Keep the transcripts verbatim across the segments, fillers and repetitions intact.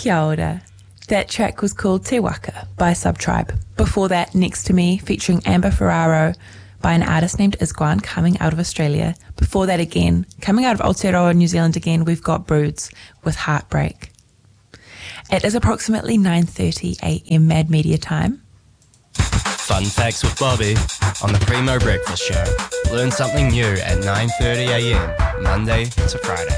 Kia ora. That track was called Te Waka by Subtribe. Before that, Next to Me, featuring Amber Ferraro by an artist named Isguan, coming out of Australia. Before that again, coming out of Aotearoa, New Zealand again, we've got Broods with Heartbreak. It is approximately nine thirty a.m. Mad Media time. Fun Facts with Bobby on the Primo Breakfast Show. Learn something new at nine thirty a.m. Monday to Friday.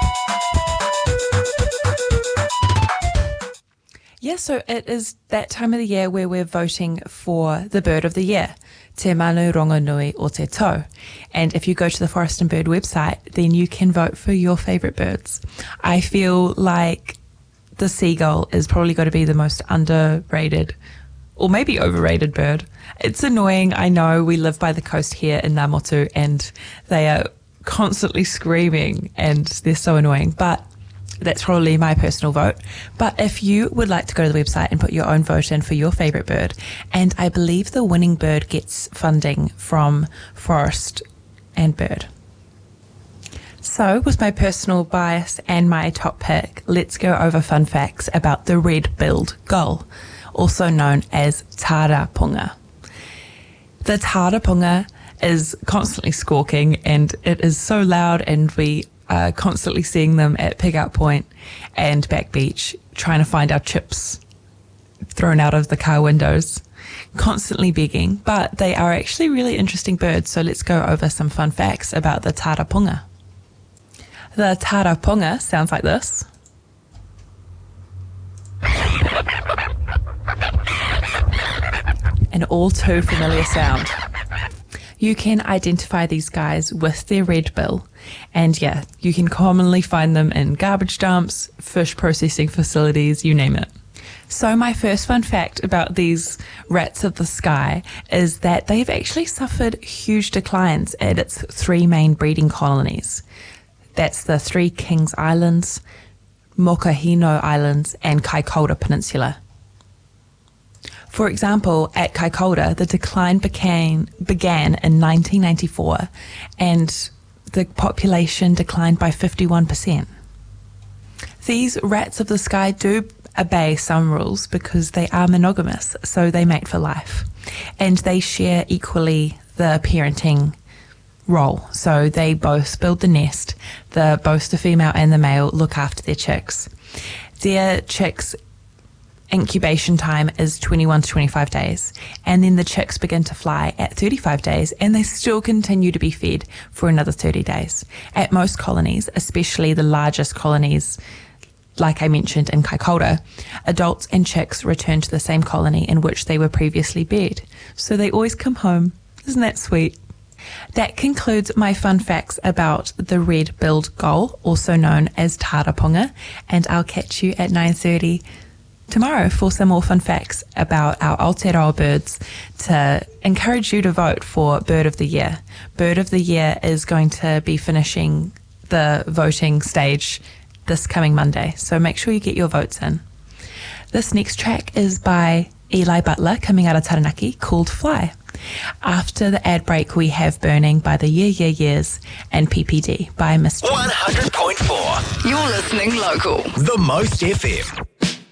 Yeah, so it is that time of the year where we're voting for the bird of the year, Te Manu Rongonui o Te Tau. And if you go to the Forest and Bird website, then you can vote for your favourite birds. I feel like the seagull is probably going to be the most underrated or maybe overrated bird. It's annoying, I know. We live by the coast here in Ngamotu and they are constantly screaming and they're so annoying, but that's probably my personal vote. But if you would like to go to the website and put your own vote in for your favourite bird, and I believe the winning bird gets funding from Forest and Bird. So, with my personal bias and my top pick, let's go over fun facts about the red-billed gull, also known as tarapunga. The tarapunga is constantly squawking and it is so loud, and we are constantly seeing them at Pickup Point and Back Beach trying to find our chips thrown out of the car windows, constantly begging, but they are actually really interesting birds. So let's go over some fun facts about the tarapunga. The tarapunga sounds like this. An all too familiar sound. You can identify these guys with their red bill, and yeah, you can commonly find them in garbage dumps, fish processing facilities, you name it. So my first fun fact about these rats of the sky is that they have actually suffered huge declines at its three main breeding colonies. That's the Three Kings Islands, Mokahino Islands, and Kaikoura Peninsula. For example, at Kaikoura, the decline became, began in nineteen ninety-four, and the population declined by fifty-one percent. These rats of the sky do obey some rules because they are monogamous, so they mate for life, and they share equally the parenting role. So they both build the nest, the both the female and the male look after their chicks. Their chicks' incubation time is twenty-one to twenty-five days, and then the chicks begin to fly at thirty-five days, and they still continue to be fed for another thirty days. At most colonies, especially the largest colonies, like I mentioned in Kaikoura, adults and chicks return to the same colony in which they were previously bred, so they always come home. Isn't that sweet? That concludes my fun facts about the red-billed gull, also known as tarapunga, and I'll catch you at nine thirty tomorrow for some more fun facts about our Aotearoa birds to encourage you to vote for Bird of the Year. Bird of the Year is going to be finishing the voting stage this coming Monday, so make sure you get your votes in. This next track is by Eli Butler, coming out of Taranaki, called Fly. After the ad break, we have Burning by the Yeah Yeah Yeahs and P P D by Miss Jane. one hundred point four. You're listening local. The Most F M.